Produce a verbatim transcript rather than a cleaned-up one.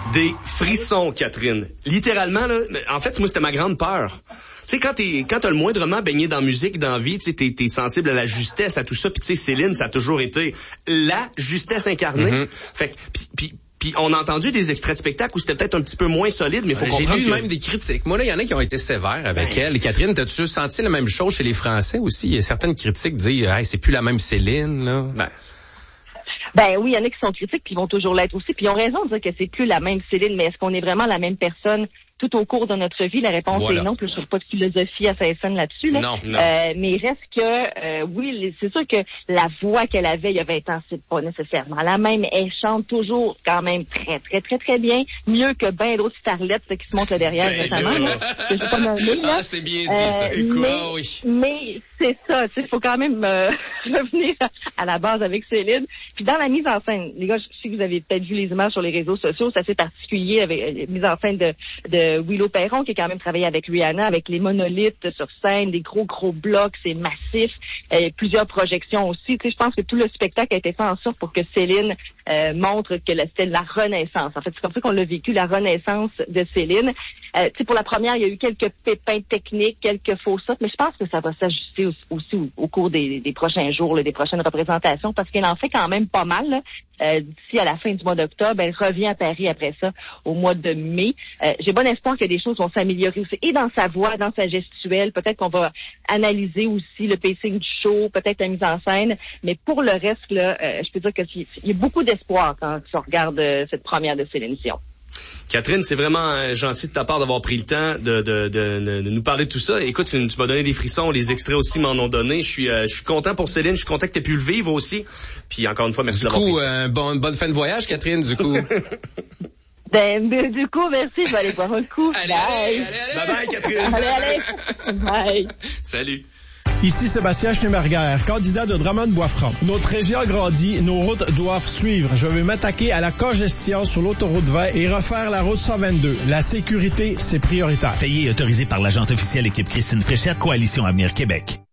des frissons, Catherine. Littéralement, là, en fait, moi, c'était ma grande peur. Tu sais, quand t'es, quand t'as le moindrement baigné dans la musique, dans la vie, tu sais, t'es, t'es sensible à la justesse, à tout ça. Puis tu sais, Céline, ça a toujours été la justesse incarnée. Mm-hmm. Fait que, puis, puis, puis on a entendu des extraits de spectacles où c'était peut-être un petit peu moins solide, mais il faut ouais, comprendre J'ai lu que... même des critiques. Moi, là, il y en a qui ont été sévères avec ben, elle. Et Catherine, t'as-tu senti la même chose chez les Français aussi? Il y a certaines critiques qui disent, hey, c'est plus la même Céline, là. Ben... Ben oui, il y en a qui sont critiques, puis ils vont toujours l'être aussi. Puis ils ont raison de dire que c'est plus la même Céline, mais est-ce qu'on est vraiment la même personne tout au cours de notre vie? La réponse voilà. est non. Puis je trouve pas de philosophie à Saint-Saëns là-dessus. Là. Non, non. Euh, mais il reste que, euh, oui, c'est sûr que la voix qu'elle avait il y a vingt ans, c'est pas nécessairement la même. Elle chante toujours quand même très, très, très, très bien. Mieux que ben d'autres starlettes qui se montent là derrière ben récemment. Là, que j'ai pas nommé, là. Ah, c'est bien dit, euh, ça. Mais, oh, oui. mais c'est ça, il faut quand même euh, revenir à la base avec Céline. Puis dans la mise en scène, les gars, je sais que vous avez peut-être vu les images sur les réseaux sociaux, c'est assez particulier avec la mise en scène de, de Willow Perron, qui a quand même travaillé avec Rihanna, avec les monolithes sur scène, des gros, gros blocs, c'est massif, euh, plusieurs projections aussi. Tu sais, je pense que tout le spectacle a été fait en sorte pour que Céline euh, montre que c'était la renaissance. En fait, c'est comme ça qu'on l'a vécu, la renaissance de Céline. Euh, tu sais, pour la première, il y a eu quelques pépins techniques, quelques faux sautes, mais je pense que ça va s'ajuster aussi, aussi au, au cours des, des prochains jours, là, des prochaines représentations, parce qu'elle en fait quand même pas mal. Là. Euh, d'ici à la fin du mois d'octobre, elle revient à Paris après ça, au mois de mai. Euh, j'ai bon espoir que des choses vont s'améliorer aussi, et dans sa voix, dans sa gestuelle. Peut-être qu'on va analyser aussi le pacing du show, peut-être la mise en scène, mais pour le reste, là, euh, je peux dire qu'il y a beaucoup d'espoir quand tu regardes euh, cette première de Céline Dion. Catherine, c'est vraiment gentil de ta part d'avoir pris le temps de, de, de, de nous parler de tout ça. Écoute, tu, tu m'as donné des frissons, les extraits aussi m'en ont donné. Je suis, euh, je suis content pour Céline, je suis content que tu aies pu le vivre aussi. Puis encore une fois, merci du d'avoir coup, pris le temps. Euh, bon, bonne fin de voyage, Catherine, du coup. Ben, du coup, merci, je vais aller boire un coup. Allez, bye. allez, allez, bye bye, Catherine. Allez, allez. Bye. Salut. Ici Sébastien Schneeberger, candidat de Drummond-Boisfranc. Notre région grandit, nos routes doivent suivre. Je vais m'attaquer à la congestion sur l'autoroute vingt et refaire la route cent vingt-deux. La sécurité, c'est prioritaire. Payé et autorisé par l'agente officielle équipe Christine Fréchette, Coalition Avenir Québec.